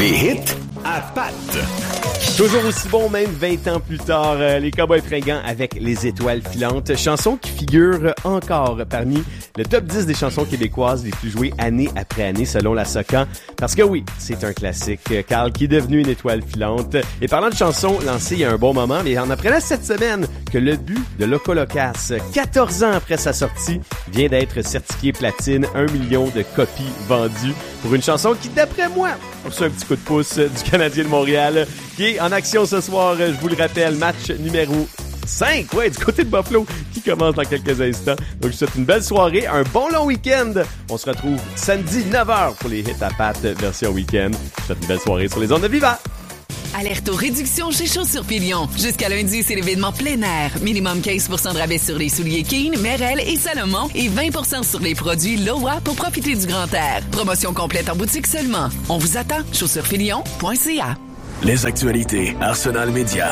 Les hits à patte. Toujours aussi bon, même 20 ans plus tard, les Cowboys fringants avec Les Étoiles filantes, chanson qui figure encore parmi le top 10 des chansons québécoises les plus jouées année après année selon la SOCAN. Parce que oui, c'est un classique, Carl, qui est devenu une étoile filante. Et parlant de chansons lancées il y a un bon moment, mais en apprenant cette semaine que le but de Loco Locas, 14 ans après sa sortie, vient d'être certifié platine, 1 million de copies vendues pour une chanson qui, d'après moi, a reçu un petit coup de pouce du Canadien de Montréal, qui est en action ce soir, je vous le rappelle, match numéro 5, ouais, du côté de Buffalo, qui commence dans quelques instants. Donc, je vous souhaite une belle soirée, un bon long week-end. On se retrouve samedi 9h pour les hits à patte version week-end. Je vous souhaite une belle soirée sur les ondes de Viva. Alerte aux réductions chez Chaussures Filion. Jusqu'à lundi, c'est l'événement plein air. Minimum 15% de rabais sur les souliers Keen, Merrell et Salomon et 20% sur les produits Loa pour profiter du grand air. Promotion complète en boutique seulement. On vous attend. chaussuresfilion.ca. Les actualités Arsenal Média.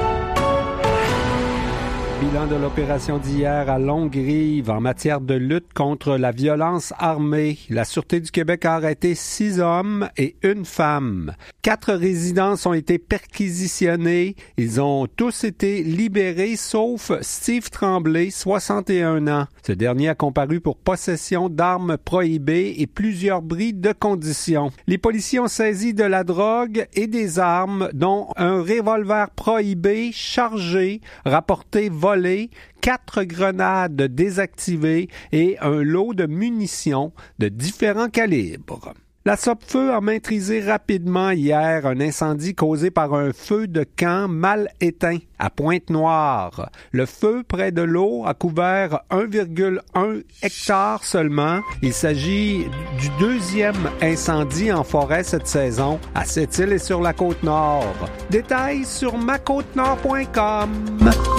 Bilan de l'opération d'hier à Longue-Rive en matière de lutte contre la violence armée. La Sûreté du Québec a arrêté 6 hommes et 1 femme. 4 résidences ont été perquisitionnées. Ils ont tous été libérés, sauf Steve Tremblay, 61 ans. Ce dernier a comparu pour possession d'armes prohibées et plusieurs bris de conditions. Les policiers ont saisi de la drogue et des armes, dont un revolver prohibé chargé, rapporté volé, 4 grenades désactivées et un lot de munitions de différents calibres. La Sopfeu a maîtrisé rapidement hier un incendie causé par un feu de camp mal éteint à Pointe-Noire. Le feu près de l'eau a couvert 1,1 hectare seulement. Il s'agit du 2e incendie en forêt cette saison à Sept-Îles et sur la Côte-Nord. Détails sur macôtenord.com.